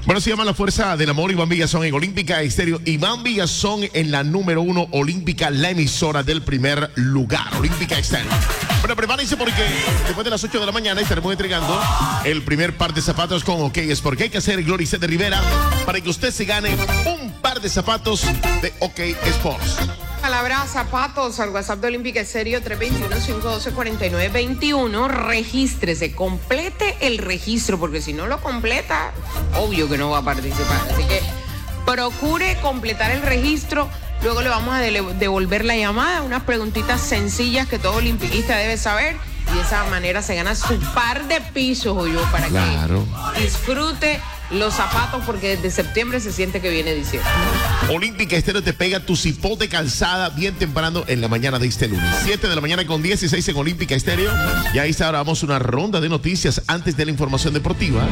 Bueno, se llama La Fuerza del Amor. Iván Villazón en Olímpica Estéreo. Iván Villazón en la número 1 Olímpica, la emisora del primer lugar. Olímpica Estéreo. Bueno, prepárense porque después de las 8 de la mañana estaremos entregando el primer par de zapatos con OK Sport. ¿Qué hay que hacer, Gloria de Rivera, para que usted se gane un par de zapatos de OK Sports? Palabra zapatos al WhatsApp de Olímpica Estéreo 321-512-4921. Regístrese, complete el registro, porque si no lo completa, obvio que no va a participar. Así que procure completar el registro. Luego le vamos a devolver la llamada, unas preguntitas sencillas que todo olimpiquista debe saber. Y de esa manera se gana su par de pisos, para que disfrute los zapatos, porque desde septiembre se siente que viene diciembre. Olímpica Estéreo te pega tu cipó de calzada bien temprano en la mañana de este lunes. 7 de la mañana con 16 en Olímpica Estéreo. Y ahí está, ahora vamos a una ronda de noticias antes de la información deportiva.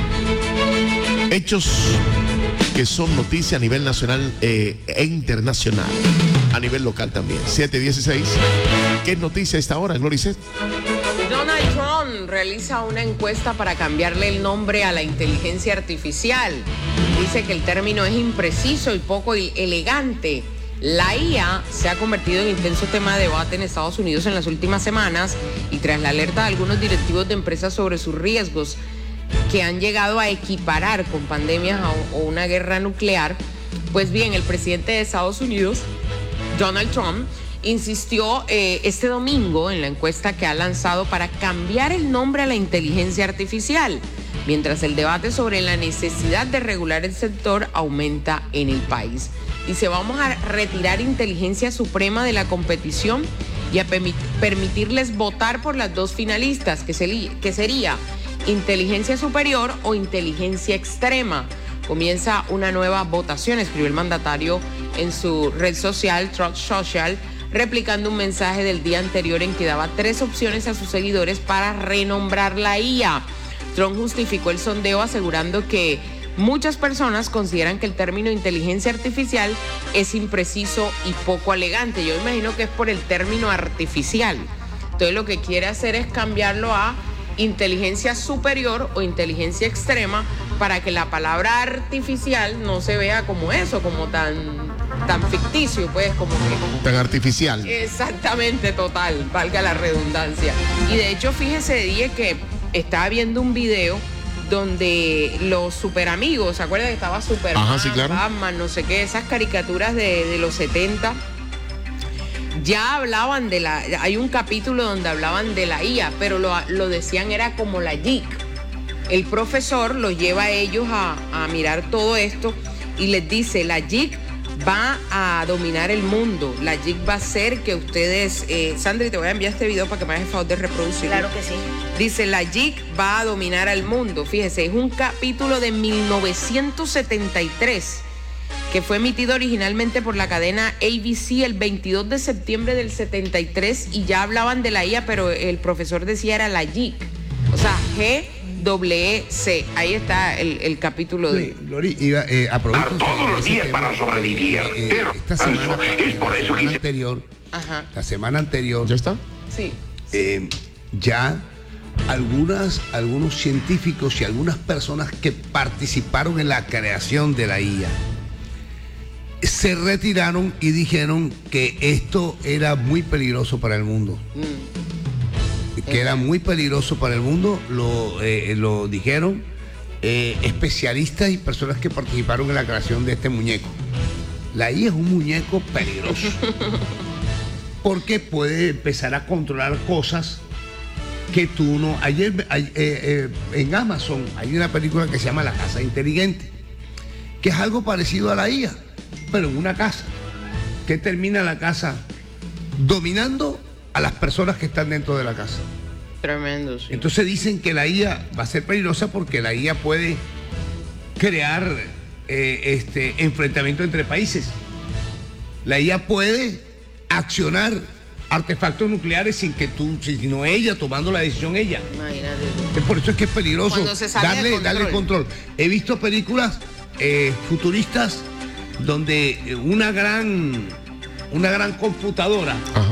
Hechos que son noticia a nivel nacional e internacional. A nivel local también. 7:16. ¿Qué noticia a esta hora, Gloricet? Donald Trump realiza una encuesta para cambiarle el nombre a la inteligencia artificial. Dice que el término es impreciso y poco elegante. La IA se ha convertido en intenso tema de debate en Estados Unidos en las últimas semanas, y tras la alerta de algunos directivos de empresas sobre sus riesgos que han llegado a equiparar con pandemias o una guerra nuclear, pues bien, el presidente de Estados Unidos, Donald Trump, insistió este domingo en la encuesta que ha lanzado para cambiar el nombre a la inteligencia artificial, mientras el debate sobre la necesidad de regular el sector aumenta en el país. Dice, vamos a retirar inteligencia suprema de la competición y a permitirles votar por las dos finalistas, que sería inteligencia superior o inteligencia extrema. Comienza una nueva votación, escribió el mandatario en su red social, Truth Social, replicando un mensaje del día anterior en que daba 3 opciones a sus seguidores para renombrar la IA. Trump justificó el sondeo asegurando que muchas personas consideran que el término inteligencia artificial es impreciso y poco elegante. Yo imagino que es por el término artificial. Entonces lo que quiere hacer es cambiarlo a inteligencia superior o inteligencia extrema, para que la palabra artificial no se vea como eso, como tan ficticio, pues, como que tan artificial. Exactamente, total, valga la redundancia. Y de hecho, fíjese, dije que estaba viendo un video donde los super amigos, ¿se acuerdan que estaba Superman, sí, claro, Batman, no sé qué, esas caricaturas de los 70? Ya hablaban hay un capítulo donde hablaban de la IA, pero lo decían era como la JIC. El profesor los lleva a ellos a mirar todo esto y les dice, la JIC va a dominar el mundo. La JIC va a hacer que ustedes... Sandri, te voy a enviar este video para que me hagas el favor de reproducirlo. Claro que sí. Dice, la JIC va a dominar al mundo. Fíjese, es un capítulo de 1973 que fue emitido originalmente por la cadena ABC el 22 de septiembre del 73, y ya hablaban de la IA, pero el profesor decía era la JIC. O sea, GWC. Ahí está el capítulo de... Lori, aprovecho todos los días para sobrevivir. Esta semana, es por eso que anterior, Ajá. la semana anterior, ¿Ya está? Sí. ya algunos científicos y algunas personas que participaron en la creación de la IA se retiraron y dijeron que esto era muy peligroso para el mundo. Que era muy peligroso para el mundo, lo dijeron especialistas y personas que participaron en la creación de este muñeco. La IA es un muñeco peligroso porque puede empezar a controlar cosas que tú no... Ayer en Amazon hay una película que se llama La Casa Inteligente, que es algo parecido a la IA, pero en una casa, que termina la casa dominando a las personas que están dentro de la casa. Tremendo, sí. Entonces dicen que la IA va a ser peligrosa porque la IA puede crear enfrentamiento entre países. La IA puede accionar artefactos nucleares sin que sino ella tomando la decisión ella. Imagínate. Por eso es que es peligroso darle control. He visto películas futuristas donde una gran computadora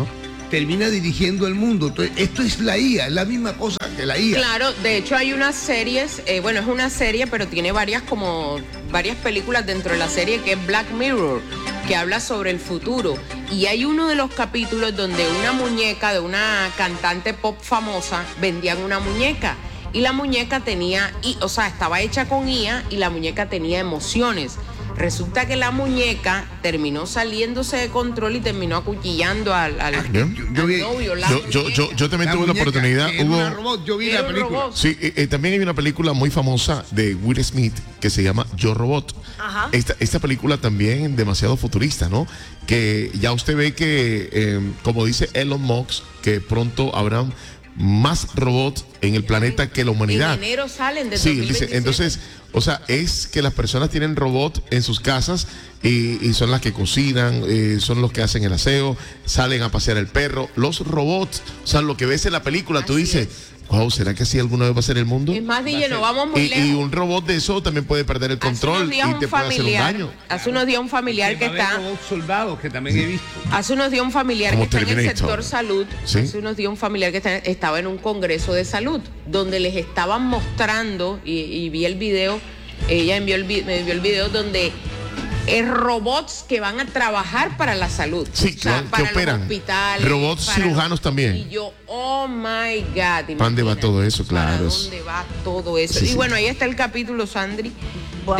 termina dirigiendo el mundo. Entonces, esto es la IA, es la misma cosa que la IA. Claro, de hecho hay unas series, bueno, es una serie, pero tiene varias películas dentro de la serie, que es Black Mirror, que habla sobre el futuro. Y hay uno de los capítulos donde una muñeca de una cantante pop famosa vendían una muñeca. Y la muñeca estaba hecha con IA y la muñeca tenía emociones. Resulta que la muñeca terminó saliéndose de control y terminó acuchillando al novio. Yo también tuve la oportunidad. Una robot, yo vi la película. Sí, también hay una película muy famosa de Will Smith que se llama Yo Robot. Ajá. Esta película también demasiado futurista, ¿no? Que ya usted ve que, como dice Elon Musk, que pronto habrán más robots en el planeta que la humanidad. En enero salen de Sí, 2027. dice, entonces, o sea, es que las personas tienen robots en sus casas y son las que cocinan, son los que hacen el aseo, salen a pasear el perro. Los robots, o sea, lo que ves en la película, tú Así dices, es. wow, ¿será que así alguna vez va a ser el mundo? Es más, DJ, no vamos muy Y lejos. un robot de eso también puede perder el control y te puede hacer un daño. Hace unos días un familiar que está... robots soldados que también he visto. Hace unos días un familiar que Como está en el Terminator. sector salud, ¿Sí? hace unos días un familiar que estaba en un congreso de salud, donde les estaban mostrando, y vi el video, ella me envió el video donde robots que van a trabajar para la salud. Sí, o sea, que para operan. los hospitales. Robots para cirujanos también. Y yo, oh my God. ¿Para dónde va imagínate, todo eso? Claro. ¿Para dónde va todo eso? Sí, y sí. bueno, ahí está el capítulo, Sandri, Vamos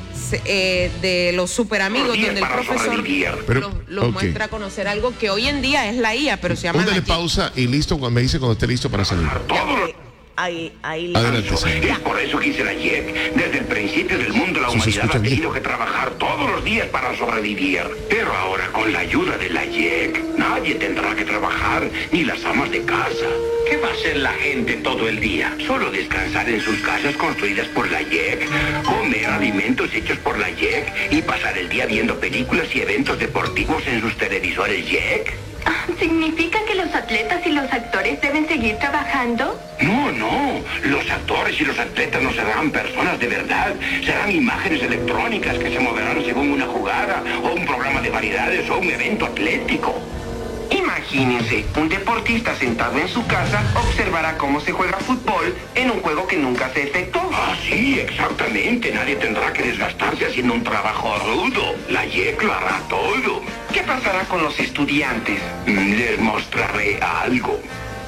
de los super amigos, Los días donde el para profesor sobrevivir. Pero, los ok. muestra a conocer algo que hoy en día es la IA, pero se llama Póngale la IA. pausa y listo, cuando me dice cuando esté listo para salir. Todos los Ahí Adelante, señor. Es por eso que hice la JEC. Desde el principio del mundo la Sí, se humanidad escucha ha bien. tenido que trabajar todos los días para sobrevivir. Pero ahora con la ayuda de la JEC, nadie tendrá que trabajar, ni las amas de casa. ¿Qué va a hacer la gente todo el día? Solo descansar en sus casas construidas por la JEC, comer alimentos hechos por la JEC y pasar el día viendo películas y eventos deportivos en sus televisores JEC. ¿Significa que los atletas y los actores deben seguir trabajando? No, los actores y los atletas no serán personas de verdad, serán imágenes electrónicas que se moverán según una jugada, o un programa de variedades, o un evento atlético. Imagínense, un deportista sentado en su casa observará cómo se juega fútbol en un juego que nunca se efectuó. Ah, sí, exactamente, nadie tendrá que desgastarse haciendo un trabajo rudo. La JEC lo hará todo. ¿Qué pasará con los estudiantes? Les mostraré algo.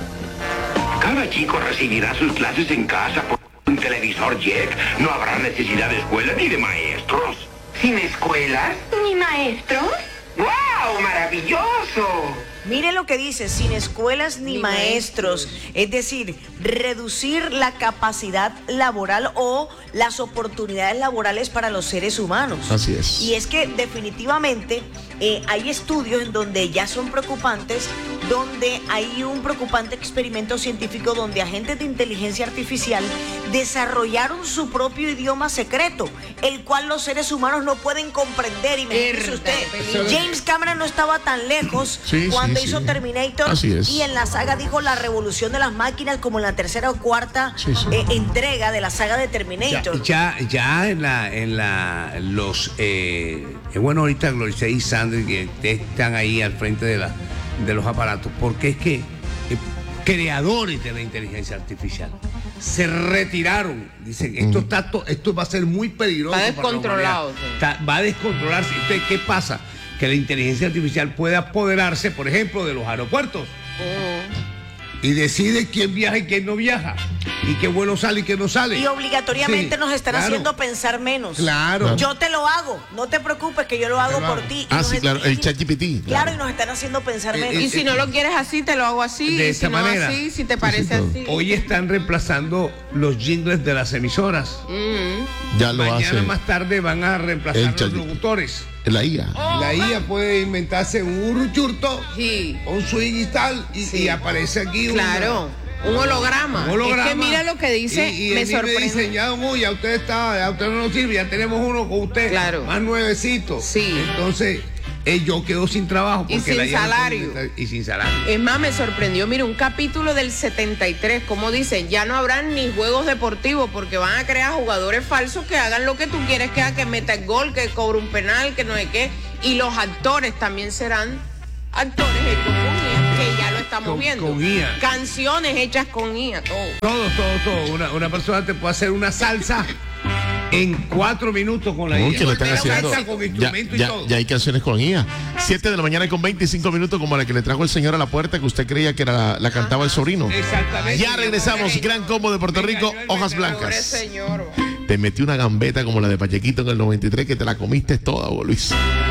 Cada chico recibirá sus clases en casa por un televisor JEC. No habrá necesidad de escuela ni de maestros. ¿Sin escuelas? ¿Ni maestros? ¡Wow! ¡Maravilloso! Mire lo que dice, sin escuelas ni maestros. Es decir, reducir la capacidad laboral o las oportunidades laborales para los seres humanos. Así es. Y es que definitivamente hay estudios en donde ya son preocupantes, donde hay un preocupante experimento científico donde agentes de inteligencia artificial desarrollaron su propio idioma secreto, el cual los seres humanos no pueden comprender. Imagínese usted, James Cameron no estaba tan lejos cuando hizo Terminator. Así es. Y en la saga dijo la revolución de las máquinas, como en la tercera o cuarta entrega de la saga de Terminator. Ya bueno, ahorita Gloricia y Sandri que están ahí al frente de los aparatos, porque es que creadores de la inteligencia artificial se retiraron. Dicen, esto va a ser muy peligroso. Está descontrolado. Va a descontrolarse. Entonces, ¿qué pasa? Que la inteligencia artificial puede apoderarse, por ejemplo, de los aeropuertos. Y decide quién viaja y quién no viaja. Y qué vuelo sale y qué no sale. Y obligatoriamente Sí, nos están claro. haciendo pensar menos. Claro. Yo te lo hago, no te preocupes que yo lo hago por ti. Y Sí, claro, el ChatGPT. Claro, y nos están haciendo pensar menos. Y si no lo quieres así, te lo hago así. De y esta si no manera. así, si te parece así. Hoy están reemplazando los jingles de las emisoras. Ya lo Mañana hace más tarde van a reemplazar el los chat- locutores. la IA. La IA puede inventarse un urruchurto, Sí. un swing y tal, y aparece aquí Claro. Un holograma. un holograma. Es que mira lo que dice, y me él me sorprende. dice, ya usted no nos sirve, ya tenemos uno con usted. Claro. Más nuevecito. Sí. Entonces, yo quedo sin trabajo. Y porque sin la IA no puede salario. inventar- y sin salario. Es más, me sorprendió, mira, un capítulo del 73, como dicen, ya no habrán ni juegos deportivos porque van a crear jugadores falsos que hagan lo que tú quieres que haga, que meta el gol, que cobre un penal, que no sé qué. Y los actores también serán actores hechos con IA. que ya lo estamos viendo. Con IA. Canciones hechas con IA, todo. Todo. Una persona te puede hacer una salsa en 4 minutos con la IA. Que lo están haciendo. Salsa con instrumento y todo. Ya hay canciones con IA. 7 de la mañana con 25 minutos, como la que le trajo el señor a la puerta, que usted creía que era la cantaba el sobrino. Exactamente. Ya regresamos. Gran combo de Puerto Rico, hojas Pobre blancas. señor. Te metí una gambeta como la de Pachequito en el 93 que te la comiste toda, Luis.